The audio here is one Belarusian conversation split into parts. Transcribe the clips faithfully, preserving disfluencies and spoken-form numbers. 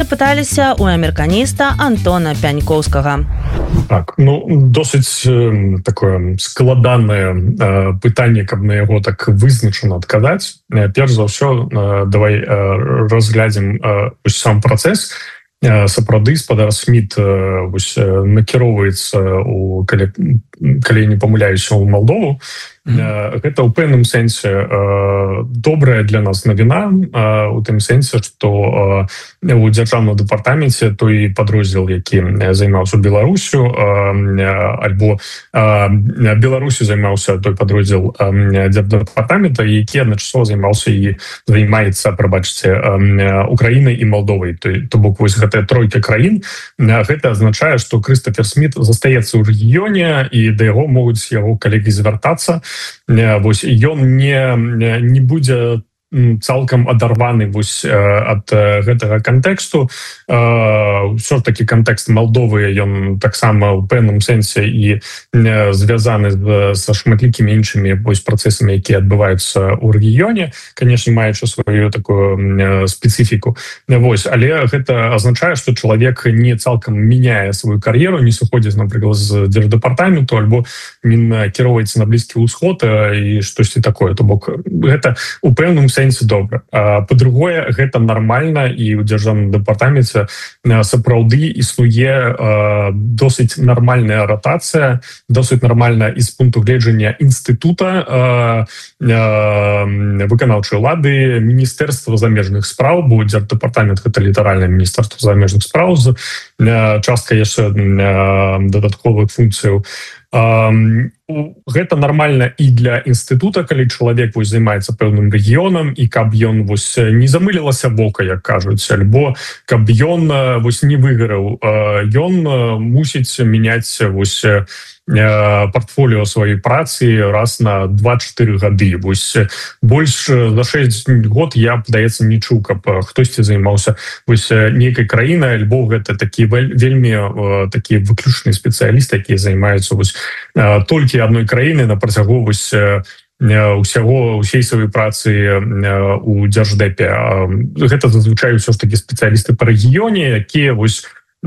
запыталіся у амерыканіста Антона Пянькоўскага. Так, ну, досыць э, такое складанае э, пытанне, каб на яго так вызначана адказаць. Перш за ўсё, э, давай э, разглядзім э, сам працэс. Э, сапраўды спадар Сміт э, вось, э, накіроўваецца у калі, калі не памыляюся ў Малдову. Mm-hmm. Гэта ў пэўным сэнсе э, добрая для нас навіна, э, у тым сэнсе, што э, у дзяржаўным дэпартаменце той падроздзел, які займаўся Беларусю, э, альбо э, Беларусю займаўся той падроздзел э, дэпартамента, які адначасова займаўся і займаецца, прабачце, э, Украінай і Малдовай. То, то бок вось гэтая тройка краін, гэта азначае, што Крыстафер Сміт застаецца ў рэгіёне і да яго могуць яго калегі звяртацца. Вось ён не не будзе цалкам адарваны вось ад гэтага кантэксту. Ўсё ж такі кантэкст Малдовы ён таксама ў пэўным сэнсе і звязаны са шматлікімі іншымі вось працэсамі, якія адбываюцца ў рэгіёне, канешне, маючы сваю такую спецыфіку. Вось, але гэта азначае, што чалавек не цалкам мяняе сваю кар'еру, не сыходзіць, напрыклад, з дзярждэпартаменту альбо не кіроўваецца на Блізкі ўсход і штосьці такое. То бок гэта у пэўным сэнсе сэнсе добра. Па-другое, гэта нармальна, і ў дзяржаўным дэпартаменце сапраўды існуе досыць нармальная ратацыя, досыць нармальна і з пункту гледжання інстытута выканаўчай улады, міністэрства замежных спраў, бо дзярждэпартамент гэта літаральна міністэрства замежных спраў з часткай яшчэ дадатковых функцыяў. Um, гэта нармальна і для інстытута, калі чалавек вось займаецца пэўным рэгіёнам, і каб ён вось не замылілася вока, як кажуць, альбо каб ён вось не выгараў, ён мусіць мяняць вось портфоліо сваёй працы раз на два-чатыры гады. Вось больш за шэсць год я, падаецца, не чуў, каб хтосьці займаўся вось нейкай краінай, альбо гэта такі вельмі такі выключныя спецыялісты, якія займаюцца вось толькі адной краіны на працягу вось усяго усей сваёй працы у дзярждэпе. Гэта зазвычай усё ж такі спецыялісты па рэгіёне, якія вось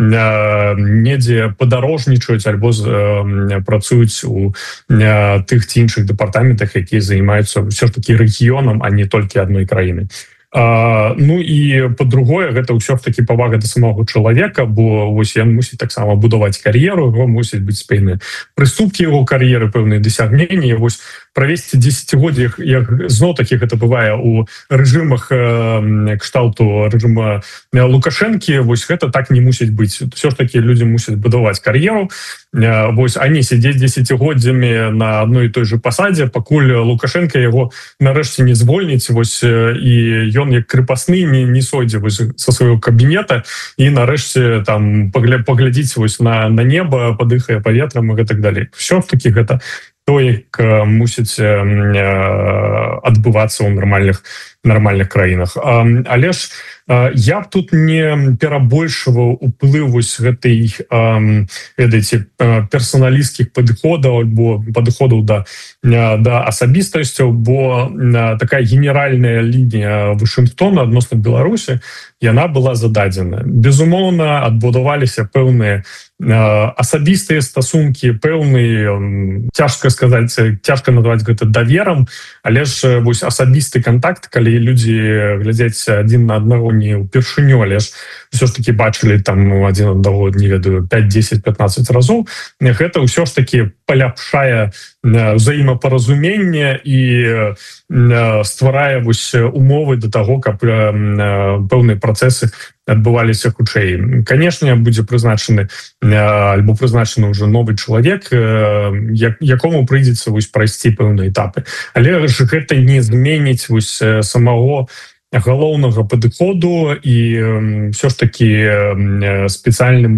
недзе падарожнічаюць альбо працуюць у тых ці іншых дэпартаментах, якія займаюцца ўсё ж такі рэгіёнам, а не толькі адной краіны. Uh, ну і па-другое, гэта ўсё ж такі павага да самого чалавека, бо вось ён мусіць таксама будаваць кар'еру, яго мусіць быць пэўныя прыступкі яго кар'еры, пэўныя дасягненні. Вось правесці дзесяцігоддзі, як зноў-такі гэта бывае у рэжымах э, кшталту рэжыма Лукашэнкі, вось гэта так не мусіць быць. Усё ж такі людзі мусяць будаваць кар'еру, э, вось а не сядзець дзесяцігоддзямі на адной і той же пасадзе, пакуль Лукашенко яго нарэшце не звольніць, вось і ён як крепасны не, не сойдзе вось са свайго кабінета і нарэшце там пагля, паглядзіць вось на, на неба, падыхае паветрам і гэтак далей. Усё ж такі гэта тое, як мусіць э, адбывацца ў нармальных нармальных краінах. А, але ж э, я б тут не перабольшваў уплыў вось гэтай э, ведаеце, персаналісцкіх падыходаў альбо падыходаў да, да асабістасцяў, бо э, такая генеральная лінія Вашынгтона адносна Беларусі, яна была зададзена. Безумоўна, адбудаваліся пэўныя асабістыя стасункі, пэўны, цяжка сказаць, цяжка назваць гэта даверам, але ж вось асабісты кантакт, калі людзі глядзяць адзін на аднаго не ўпершыню, але ж ўсё ж такі бачылі там адзін аднаго, не ведаю, пяць, дзесяць, пятнаццаць разоў, гэта ўсё ж такі паляпшае ўзаемапаразуменне і стварае вось умовы да таго, каб пэўныя працэсы адбываліся хутчэй. Канешне, будзе прызначаны альбо прызначаны ўжо новы чалавек, якому прыйдзецца вось прайсці пэўныя этапы. Але ж гэта не зменіць вось самого галоўнага падыходу, і ўсё ж такі спецыяльным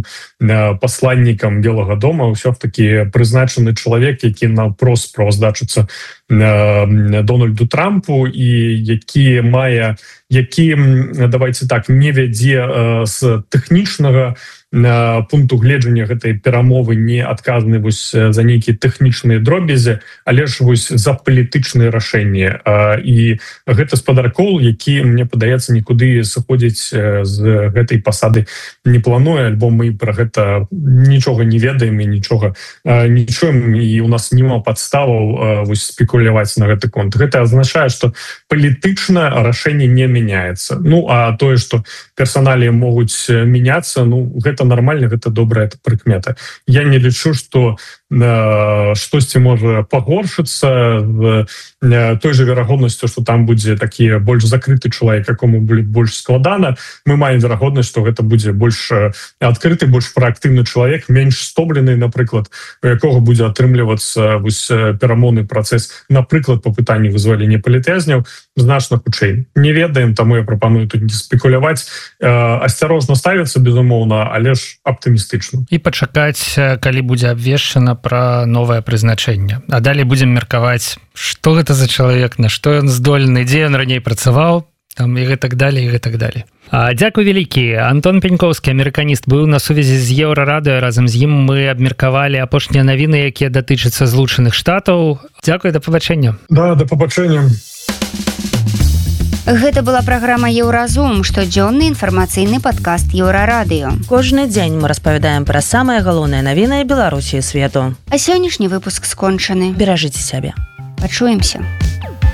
пасланнікам Белага дома ўсё ж такі прызначаны чалавек, які наўпрост справаздачыцца Дональду Трампу і які мае які давайте так не вядзе з тэхнічнага пункту гледжання гэтай перамовы не адказны вось за нейкія тэхнічныя дробязі, але ж вось за палітычныя рашэнні. І гэта спадаркол, які, мне падаецца, нікуды сыходзіць з гэтай пасады не плануе, альбо мы пра гэта нічога не ведаем і нічога не чуем, і у нас няма падставаў вось спекуляваць на гэты конт. Гэта азначае, што палітычна рашэнне не мяняецца. Ну, а тое, што персоналіі могуць мяняцца, ну, гэта нормально, гэта добрая прыкмета. Я не лічу, што э, штосьці можа пагоршыцца в э, той же верагоднасцю, што там будзе такі больш закрыты чалавек, якому будет больш складана. Мы маем верагоднасць, што гэта будзе больш адкрыты, больш праактыўны чалавек, менш стомлены, напрыклад, у якога будзе атрымлівацца вось перамоўны працэс, напрыклад, па пытанню вызвалення палітвязняў, значна хутчэй. Не ведаем, таму я прапаную тут не спекуляваць, э, асцярожна ставіцца, безумоўна, але ж аптымістычна. І пачакаць, калі будзе абвешчана пра новае прызначэнне. А далей будзем меркаваць, што гэта за чалавек, на што ён здольны, дзе ён раней працаваў, там і гэтак далей, і гэтак далей. А, дзякуй вялікі. Антон Пянькоўскі, амерыканіст, быў на сувязі з Еўрарадыё. Разам з ім мы абмеркавалі апошнія навіны, якія датычацца Злучаных Штатаў. Дзякуй, да пабачэння. Да, да пабачэння. Гэта была праграма «Еўразум», штодзённы інфармацыйны падкаст Еўрарадыё. Кожны дзень мы распавядаем пра самыя галоўныя навіны Беларусі і свету. А сённяшні выпуск скончаны. Беражыце сябе. Пачуемся.